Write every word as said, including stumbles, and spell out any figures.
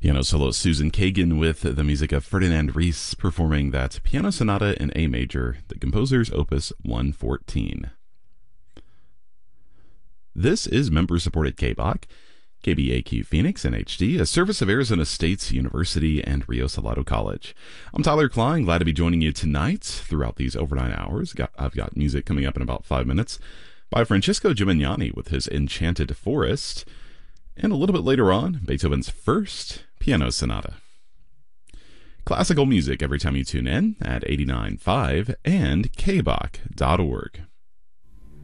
Piano solo Susan Kagan with the music of Ferdinand Ries performing that piano sonata in A major, the composer's opus one fourteen. This is member-supported K B O C, K B A Q Phoenix in H D, a service of Arizona State University and Rio Salado College. I'm Tyler Klein, glad to be joining you tonight throughout these overnight hours. Got, I've got music coming up in about five minutes by Francesco Gimignani with his Enchanted Forest, and a little bit later on, Beethoven's first piano sonata. Classical music every time you tune in at eighty-nine point five and K B O C dot org.